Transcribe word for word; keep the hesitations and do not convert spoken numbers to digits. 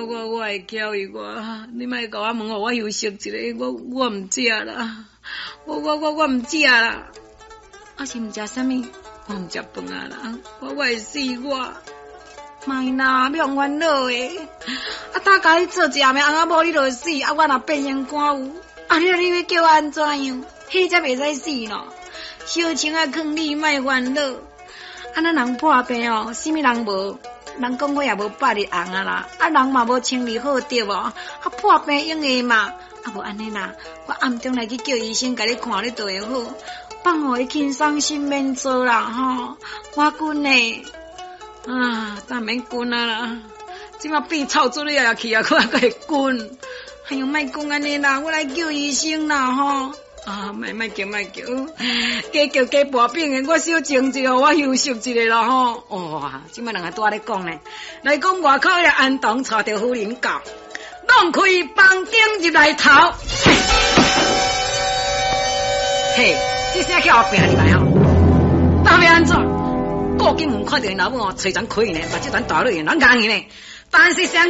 我我会教伊我，你莫甲我问我，我休息一下，我我唔食啦，我我我我唔食啦，我是唔食啥物？我唔食饭啊啦，我我会死我。妈呐，要用烦恼诶！啊，大家你做食命，啊无你就死，啊我若变成官有，啊你你要叫我安怎样？迄才袂使死咯。小情啊，劝你莫烦恼。啊，咱人破病哦，啥物人无？人讲我也无百日红啊啦，啊人嘛无清理好对无？啊破病用的嘛，啊无安尼啦，我暗中来去叫医生，甲你看你就会好，放互伊轻松心免做啦吼。我滚嘞！啊，但免滚啊啦！即马变臭猪你也去啊，我还会滚。哎呦，莫讲安尼啦，我来叫医生啦吼。啊，莫莫叫莫叫，加叫加跋病的，我小静一下，我休息一下啦吼。哇，即马两个拄仔咧讲呢，来讲外口迄个安东带着夫人教，弄开房顶入来头。嘿，这声叫后壁入来吼，到底安怎？过进门看到因老母哦，嘴唇开呢，目睭团大蕊，人硬呢，但是想。